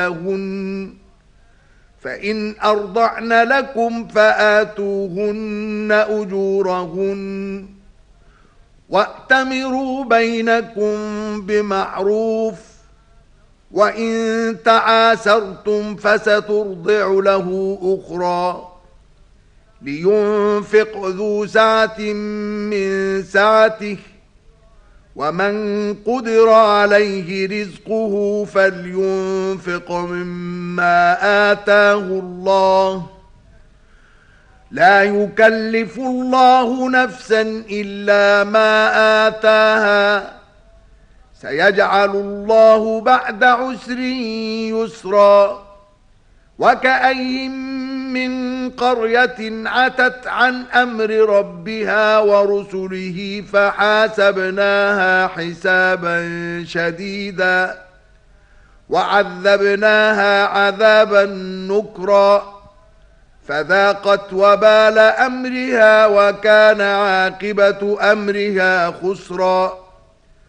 فإن أرضعن لكم فآتوهن أجورهن وأتمروا بينكم بمعروف وإن تعاسرتم فسترضع له أخرى لينفق ذو سعة من سعته ومن قدر عليه رزقه فلينفق مما آتاه الله لا يكلف الله نفسا إلا ما آتاها سيجعل الله بعد عسر يسرا وكأي من قرية عتت عن أمر ربها ورسله فحاسبناها حسابا شديدا وعذبناها عذابا نكرا فذاقت وبال أمرها وكان عاقبة أمرها خسرا